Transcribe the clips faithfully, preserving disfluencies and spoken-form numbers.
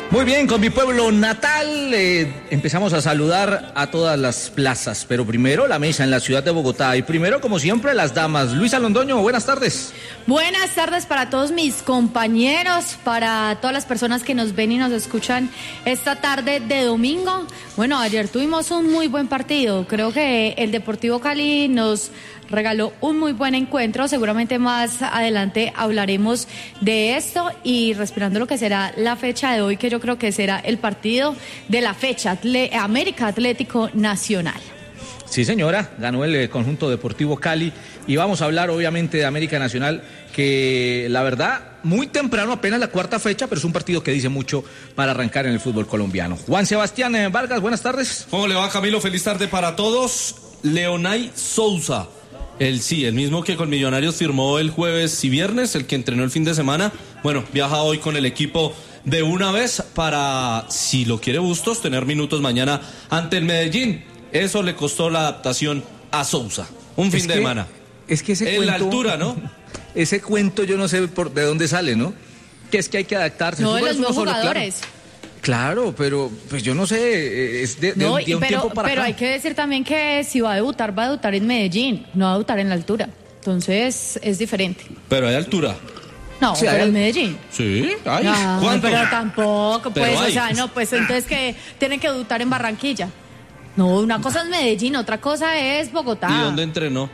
Muy bien, con mi pueblo natal eh, empezamos a saludar a todas las plazas, pero primero la mesa en la ciudad de Bogotá y primero, como siempre, las damas. Luisa Londoño, buenas tardes. Buenas tardes para todos mis compañeros, para todas las personas que nos ven y nos escuchan esta tarde de domingo. Bueno, ayer tuvimos un muy buen partido, creo que el Deportivo Cali nos regaló un muy buen encuentro, seguramente más adelante hablaremos de esto y respirando lo que será la fecha de hoy, que yo creo que será el partido de la fecha, Atle- América Atlético Nacional. Sí, señora, ganó el eh, conjunto Deportivo Cali y vamos a hablar obviamente de América Nacional, que la verdad, muy temprano, apenas la cuarta fecha, pero es un partido que dice mucho para arrancar en el fútbol colombiano. Juan Sebastián eh, Vargas, buenas tardes. ¿Cómo le va, Camilo? Feliz tarde para todos. Leonay Sousa. El sí, el mismo que con Millonarios firmó el jueves y viernes, el que entrenó el fin de semana. Bueno, viaja hoy con el equipo de una vez para, si lo quiere Bustos, tener minutos mañana ante el Medellín. Eso le costó la adaptación a Sousa. Un fin Es de que, semana. Es que ese en cuento, la altura, ¿no? Ese cuento yo no sé por de dónde sale, ¿no? Que es que hay que adaptarse. No, de los Es uno nuevos solo, jugadores. Claro. Claro, pero pues yo no sé, es de, de No, un, de un pero, tiempo para pero acá. hay que decir también que si va a debutar, va a debutar en Medellín, no va a debutar en la altura. Entonces es diferente. Pero hay altura. No, Sí, pero hay- en Medellín. Sí, hay. No, ¿Cuánto? pero tampoco, Pero pues, hay. o sea, no, pues entonces que tienen que debutar en Barranquilla. No, una cosa es Medellín, otra cosa es Bogotá. ¿Y dónde entrenó?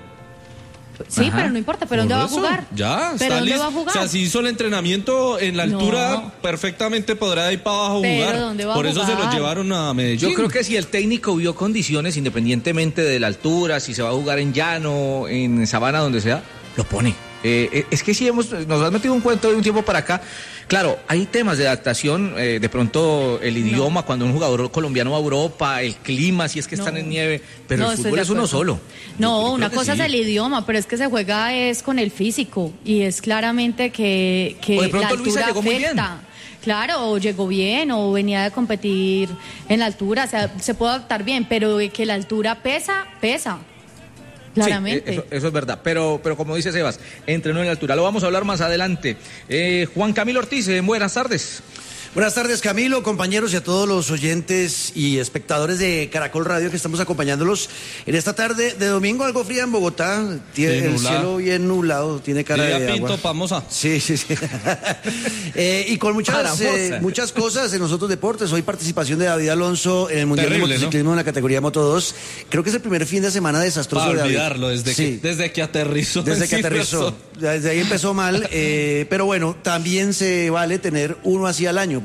Sí, Ajá. pero no importa, ¿pero Por dónde va a eso, jugar? Ya, ¿Pero está dónde listo. va a jugar? O sea, si hizo el entrenamiento en la No. altura, perfectamente podrá ir para abajo a Pero jugar. ¿dónde va a Por eso se lo jugar? llevaron a Medellín. Yo creo que si el técnico vio condiciones, independientemente de la altura, si se va a jugar en llano, en sabana, donde sea, lo pone. Eh, es que si hemos, nos has metido un cuento de un tiempo para acá. Claro, hay temas de adaptación, eh, de pronto el idioma, no. Cuando un jugador colombiano va a Europa, el clima, si es que No. están en nieve, pero No, el estoy fútbol de es uno acuerdo. solo. No, Yo- yo una creo que cosa sí. es el idioma, pero es que se juega es con el físico y es claramente que, que O de pronto la Luisa altura llegó muy bien. afecta. Claro, o llegó bien o venía de competir en la altura, o sea, se puede adaptar bien, pero de que la altura pesa, pesa. Claramente. Sí, eso, eso es verdad, pero, pero como dice Sebas, entrenó en la altura. Lo vamos a hablar más adelante. Eh, Juan Camilo Ortiz, eh, buenas tardes. Buenas tardes, Camilo, compañeros y a todos los oyentes y espectadores de Caracol Radio que estamos acompañándolos en esta tarde de domingo, algo fría en Bogotá, tiene Sí, el nublado. cielo bien nublado, tiene cara Diría de Pinto agua. Pamosa. Sí, sí, sí. Eh, y con muchas, Paramosa. eh, muchas cosas en los otros deportes. Hoy participación de David Alonso en el Mundial Terrible, de ¿no? Motociclismo en la categoría Moto dos. Creo que es el primer fin de semana desastroso Para de David. olvidarlo, desde, Sí. que, desde que aterrizó. Desde que en aterrizó. Silverstone. Desde ahí empezó mal, eh, pero bueno, también se vale tener uno así al año.